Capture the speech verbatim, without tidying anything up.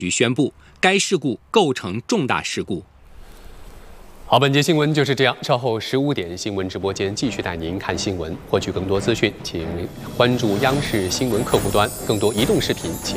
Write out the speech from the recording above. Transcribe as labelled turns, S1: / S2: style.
S1: 局宣布，该事故构成重大事故。
S2: 好，本节新闻就是这样。稍后十五点，新闻直播间继续带您看新闻。获取更多资讯，请关注央视新闻客户端。更多移动视频，请。